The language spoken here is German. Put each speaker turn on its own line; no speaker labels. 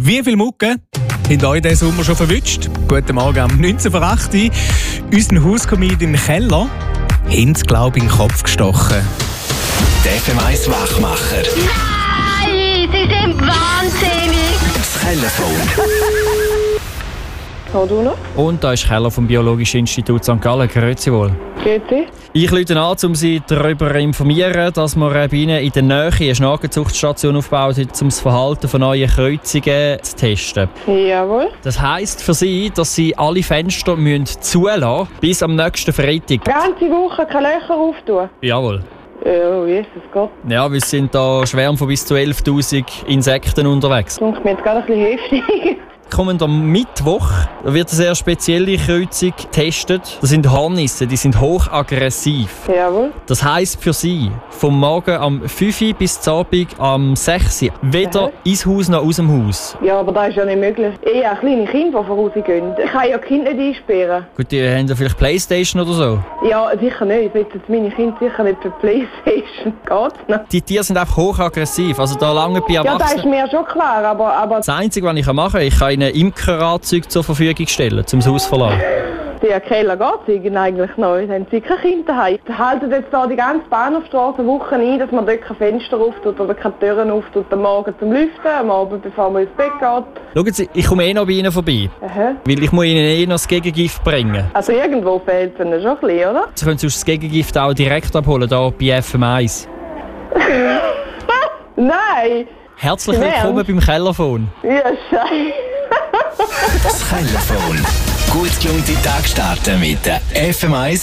Wie viele Mucken haben euch diesen Sommer schon verwünscht? Guten Morgen am 19.08 Uhr. Unseren Hauskomedian im Keller haben sie, glaube ich, in den Kopf gestochen.
Der FM1 Wachmacher.
Nein, Sie sind wahnsinnig.
Das Telefon.
Du noch?
Und da ist Keller vom Biologischen Institut St. Gallen. Grüezi wohl.
Grüezi.
Ich rufe an, um Sie darüber zu informieren, dass wir bei Ihnen in der Nähe eine Schnakenzuchtstation aufbauen, um das Verhalten von neuen Kreuzungen zu testen.
Jawohl.
Das heisst für Sie, dass Sie alle Fenster zulassen müssen, bis am nächsten Freitag.
Die ganze Woche keine Löcher auftun?
Jawohl.
Oh, Jesus Gott.
Ja, wir sind da Schwärme von bis zu 11'000 Insekten unterwegs.
Das klingt mir jetzt gerade ein bisschen heftig.
Kommenden Mittwoch wird eine sehr spezielle Kreuzung getestet. Das sind Hornissen, die sind hochaggressiv.
Jawohl.
Das heisst für Sie, vom Morgen am 5 Uhr bis zum Abend am 6 Uhr, weder ins Haus noch aus dem Haus.
Ja, aber das ist ja nicht möglich. Eher kleine Kinder, die vorausgehen. Ich kann ja die Kinder nicht einsperren.
Gut, die haben ja vielleicht Playstation oder so.
Ja, sicher nicht. Ich will jetzt meine Kinder sicher nicht für Playstation. Geht's noch?
Die Tiere sind einfach hochaggressiv. Also da lange bei
Ja, das ist
Erwachsenen.
mir schon klar, aber
Das Einzige, was ich machen kann, ich kann ihnen Imkeranzüge zur Verfügung stellen, zum Haus zu verlassen.
der Keller geht es eigentlich noch. Da haben sie keine Kinder daheim. Sie halten jetzt da die ganze Bahnhofstrasse Wochen ein, dass man dort kein Fenster auftut oder keine Türen auftut. Am Morgen zum Lüften, am Abend bevor man ins Bett geht.
Schauen Sie, ich komme noch bei Ihnen vorbei.
Aha.
Weil ich muss Ihnen noch das Gegengift bringen.
Also irgendwo fehlt es ihnen schon ein bisschen, oder?
Sie können sonst das Gegengift auch direkt abholen, hier bei FM1.
Nein!
Herzlich
Im
willkommen
Ernst?
beim Kellerphone.
Ja, scheiße.
Das Telefon. Gut gelungene Tag starten mit der FM1